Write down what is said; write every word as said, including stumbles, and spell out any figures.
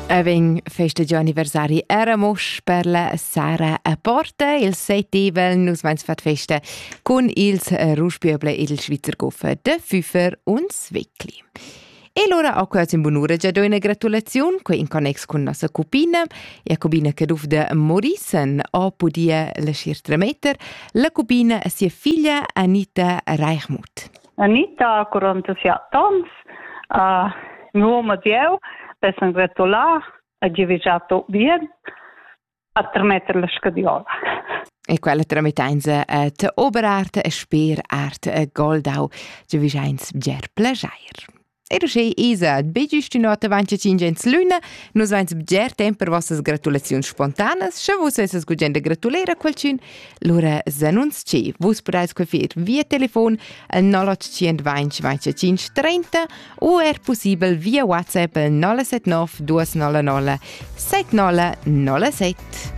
Avem festa di anniversari Eramos per la Sara a Porta. Il settevel nus vains fat festa con ils Ruspieble e il Schweizer Goffer de Füfer und Sveckli. E allora ho quasi in buon'ora già do una gratulazione qui in connex con nostra copina, la copina che duf de Morissen o podia lasciar trametter, la copina sia figlia Anita Reichmuth. Anita ha quarantasette ans, uh, mio uomo di eu, per gratular, ha givigiato bien, a trametter la scadiola. E quella tramettainza a te Oberart e Speerart a Goldau, givigiains bger plagiair. E rusce Isa, begiusti nota venticingens luna, nus vains bger temp per vossas gratulazions spontanas, scha vos esses gugenda gratulera qualcun, lura zanuns ce, vos podais quafir via telefon al null otto venti venticinque trenta o er possibel via WhatsApp al null sette nove due null null sette null null sette.